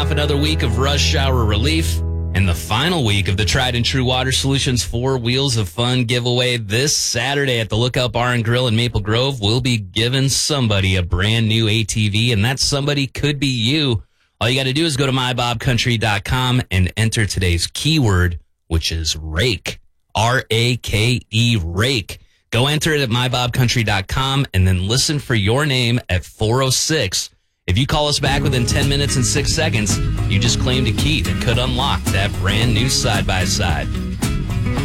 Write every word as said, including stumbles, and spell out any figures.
off another week of rush hour relief and the final week of the Tried and True Water Solutions Four Wheels of Fun giveaway this Saturday at the Lookout Bar and Grill in Maple Grove. We'll be giving somebody a brand new A T V, and that somebody could be you. All you got to do is go to my bob country dot com and enter today's keyword, which is rake. R A K E, rake. Go enter it at my bob country dot com and then listen for your name at four oh six. If you call us back within ten minutes and six seconds, you just claimed a key that could unlock that brand new side-by-side.